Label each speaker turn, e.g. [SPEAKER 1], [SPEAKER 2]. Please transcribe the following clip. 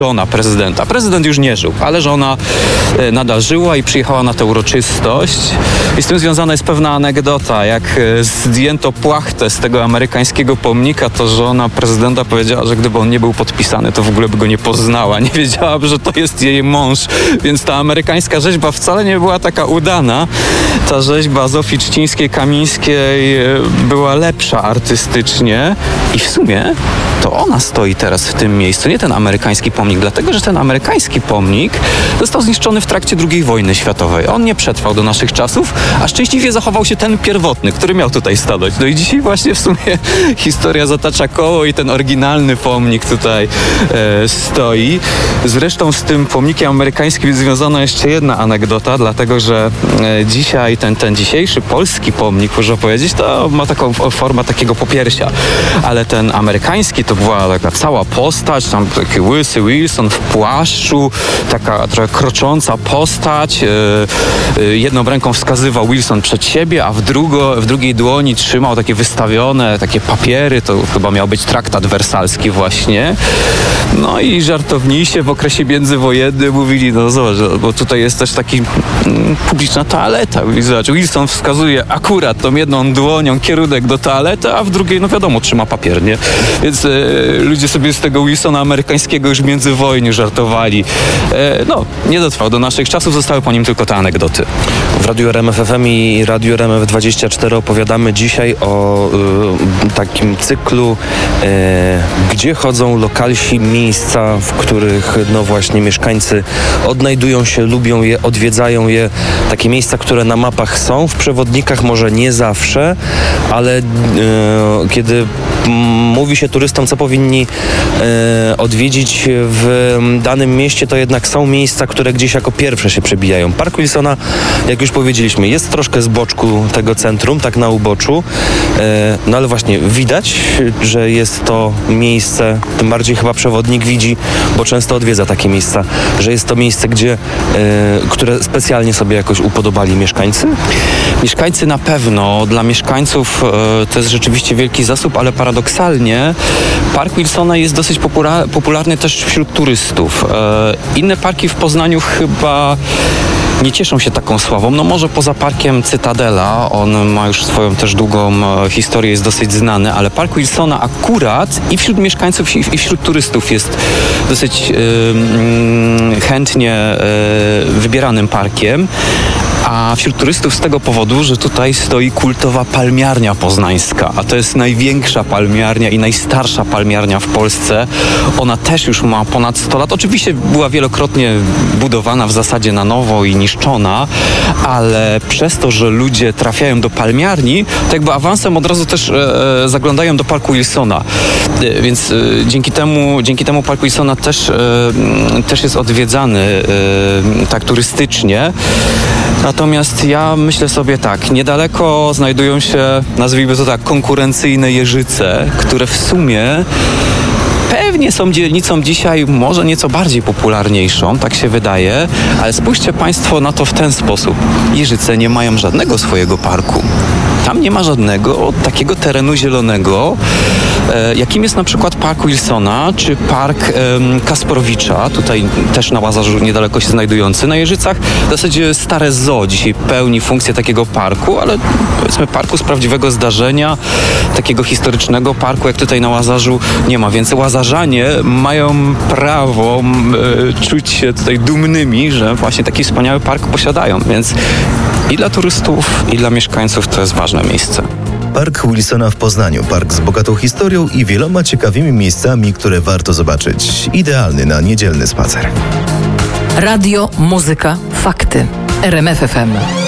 [SPEAKER 1] żona prezydenta. Prezydent już nie żył, ale żona nadal żyła i przyjechała na tę uroczystość. I z tym związana jest pewna anegdota. Jak zdjęto płachtę z tego amerykańskiego pomnika, to żona prezydenta powiedziała, że gdyby on nie był podpisany, to w ogóle by go nie poznała. Nie wiedziałaby, że to jest jej mąż. Więc ta amerykańska rzeźba wcale nie była taka udana. Ta rzeźba Zofii Czcińskiej-Kamińskiej była lepsza artystycznie i w sumie to ona stoi teraz w tym miejscu, nie ten amerykański pomnik, dlatego że ten amerykański pomnik został zniszczony w trakcie II wojny światowej. On nie przetrwał do naszych czasów, a szczęśliwie zachował się ten pierwotny, który miał tutaj stanąć. No i dzisiaj właśnie w sumie historia zatacza koło i ten oryginalny pomnik tutaj stoi. Zresztą z tym pomnikiem amerykańskim jest związana jeszcze jedna anegdota, dlatego że dzisiaj ten dzisiejszy polski pomnik, można powiedzieć, to ma taką formę takiego popiersia, ale ten amerykański to była taka cała postać, tam taki łysy Wilson w płaszczu, taka trochę krocząca postać. Jedną ręką wskazywał Wilson przed siebie, a w drugiej dłoni trzymał takie wystawione, takie papiery, to chyba miał być traktat wersalski właśnie. No i żartownisie w okresie międzywojennym mówili, no zobacz, bo tutaj jest też taki publiczna toaleta. Zobacz, Wilson wskazuje akurat tą jedną dłonią kierunek do toalety, a w drugiej, no wiadomo, trzyma papier, nie? Więc ludzie sobie z tego Wilsona amerykańskiego już w międzywojniu żartowali. No, nie dotrwał do naszych czasów, zostały po nim tylko te anegdoty.
[SPEAKER 2] W Radiu RMF FM i Radiu RMF24 opowiadamy dzisiaj o takim cyklu, gdzie chodzą lokalsi, miejsca, w których no właśnie mieszkańcy odnajdują się, lubią je, odwiedzają je. Takie miejsca, które na mapach są, w przewodnikach może nie zawsze, ale kiedy mówi się turystom, co powinni odwiedzić w danym mieście, to jednak są miejsca, które gdzieś jako pierwsze się przebijają. Park Wilsona, jak już powiedzieliśmy, jest troszkę z boczku tego centrum, tak na uboczu, no ale właśnie widać, że jest to miejsce, tym bardziej chyba przewodnik widzi, bo często odwiedza takie miejsca, że jest to miejsce, które specjalnie sobie jakoś upodobali mieszkańcy?
[SPEAKER 1] Mieszkańcy na pewno. Dla mieszkańców to jest rzeczywiście wielki zasób, ale paradoksalnie Park Wilsona jest dosyć popularny też wśród turystów. Inne parki w Poznaniu chyba nie cieszą się taką sławą. No może poza parkiem Cytadela, on ma już swoją też długą historię, jest dosyć znany, ale Park Wilsona akurat i wśród mieszkańców, i wśród turystów jest dosyć chętnie wybieranym parkiem. A wśród turystów z tego powodu, że tutaj stoi kultowa palmiarnia poznańska, a to jest największa palmiarnia i najstarsza palmiarnia w Polsce. Ona też już ma ponad 100 lat. Oczywiście była wielokrotnie budowana w zasadzie na nowo i niszczona, ale przez to, że ludzie trafiają do palmiarni, to jakby awansem od razu też zaglądają do Parku Wilsona. Więc dzięki temu Park Wilsona też jest odwiedzany tak turystycznie. Natomiast ja myślę sobie tak, niedaleko znajdują się, nazwijmy to tak, konkurencyjne Jeżyce, które w sumie pewnie są dzielnicą dzisiaj może nieco bardziej popularniejszą, tak się wydaje, ale spójrzcie Państwo na to w ten sposób. Jeżyce nie mają żadnego swojego parku. Tam nie ma żadnego takiego terenu zielonego, jakim jest na przykład Park Wilsona czy Park Kasprowicza, tutaj też na Łazarzu niedaleko się znajdujący. Na Jeżycach w zasadzie stare zoo dzisiaj pełni funkcję takiego parku, ale powiedzmy parku z prawdziwego zdarzenia, takiego historycznego parku jak tutaj na Łazarzu nie ma, więc Łazarzanie mają prawo czuć się tutaj dumnymi, że właśnie taki wspaniały park posiadają, więc i dla turystów, i dla mieszkańców to jest ważne miejsce.
[SPEAKER 3] Park Wilsona w Poznaniu. Park z bogatą historią i wieloma ciekawymi miejscami, które warto zobaczyć. Idealny na niedzielny spacer.
[SPEAKER 4] Radio, muzyka, fakty. RMF FM.